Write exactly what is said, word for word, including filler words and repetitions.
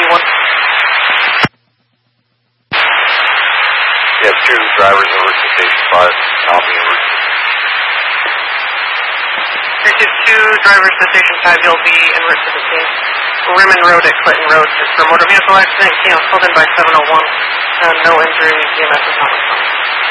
one. You have two drivers over to Station five, copy over. three two two, drivers to Station five, you'll be en route to the scene. Rimmon Road at Clinton Road, just for motor vehicle accident, canceled in by seven oh one. Uh, no injury, E M S is not responding.